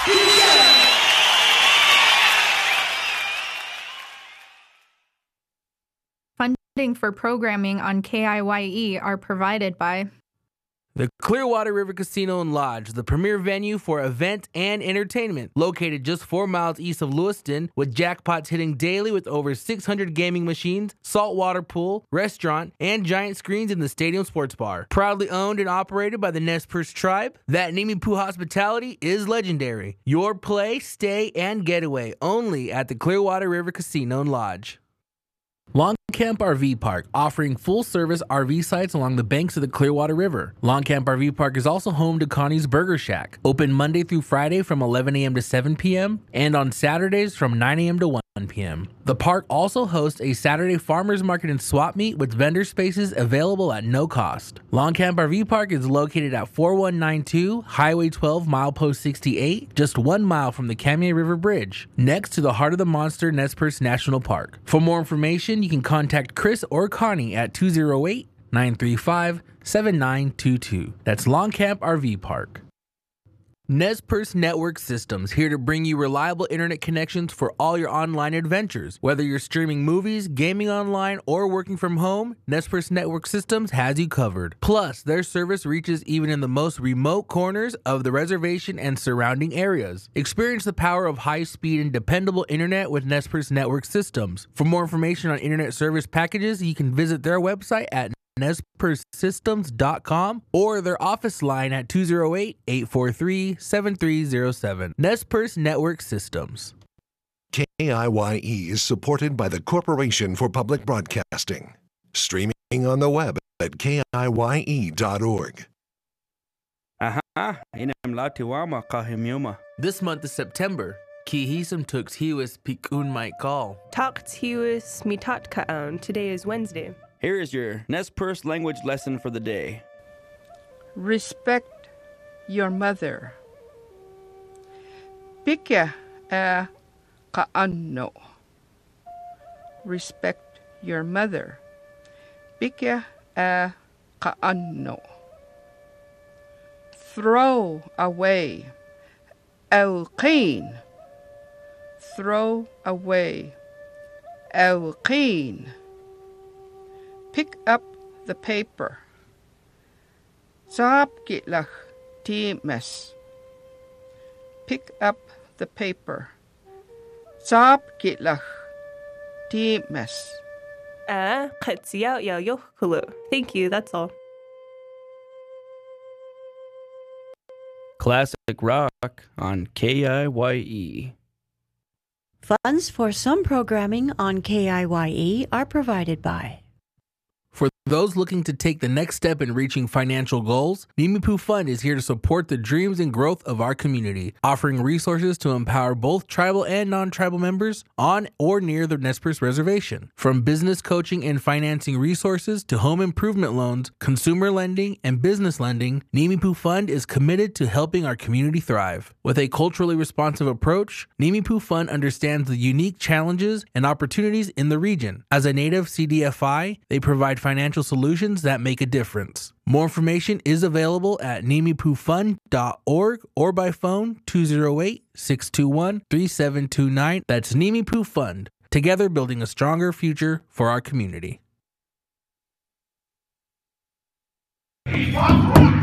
Funding for programming on KIYE are provided by the Clearwater River Casino and Lodge, the premier venue for event and entertainment, located just 4 miles east of Lewiston, with jackpots hitting daily with over 600 gaming machines, saltwater pool, restaurant, and giant screens in the stadium sports bar. Proudly owned and operated by the Nez Perce tribe, that Nimiipuu hospitality is legendary. Your play, stay, and getaway only at the Clearwater River Casino and Lodge. Longcamp RV Park, offering full-service RV sites along the banks of the Clearwater River. Longcamp RV Park is also home to Connie's Burger Shack, open Monday through Friday from 11 a.m. to 7 p.m. and on Saturdays from 9 a.m. to 1 p.m. The park also hosts a Saturday farmers market and swap meet with vendor spaces available at no cost. Longcamp RV Park is located at 4192 Highway 12, milepost 68, just 1 mile from the Kamiah River Bridge, next to the Heart of the Monster Nez Perce National Park. For more information, you can contact Chris or Connie at 208-935-7922. That's Longcamp RV Park. Nez Perce Network Systems, here to bring you reliable internet connections for all your online adventures. Whether you're streaming movies, gaming online, or working from home, Nez Perce Network Systems has you covered. Plus, their service reaches even in the most remote corners of the reservation and surrounding areas. Experience the power of high-speed and dependable internet with Nez Perce Network Systems. For more information on internet service packages, you can visit their website at NezPerceSystems.com or their office line at 208-843-7307. Nez Perce Network Systems. KIYE is supported by the Corporation for Public Broadcasting. Streaming on the web at KIYE.org. This month is September. Kihisam Tux Hiwis Pikun Might Call. Takt Hiwis Mitat Kaon. Today is Wednesday. Here is your Nez Perce language lesson for the day. Respect your mother. Pikya a kaano. Respect your mother. Pikya a kaano. Throw away. Alqeen. Throw away. Alqeen. Pick up the paper. Saab kitlach times. Pick up the paper. Saab kitlach times. Thank you, that's all. Classic rock on KIYE. Funds for some programming on KIYE are provided by. For those looking to take the next step in reaching financial goals, Nimiipuu Fund is here to support the dreams and growth of our community, offering resources to empower both tribal and non-tribal members on or near the Nez Perce Reservation. From business coaching and financing resources to home improvement loans, consumer lending, and business lending, Nimiipuu Fund is committed to helping our community thrive. With a culturally responsive approach, Nimiipuu Fund understands the unique challenges and opportunities in the region. As a native CDFI, they provide financial solutions that make a difference. More information is available at nimiipuufund.org or by phone 208-621-3729. That's Nimiipuu Fund, together building a stronger future for our community.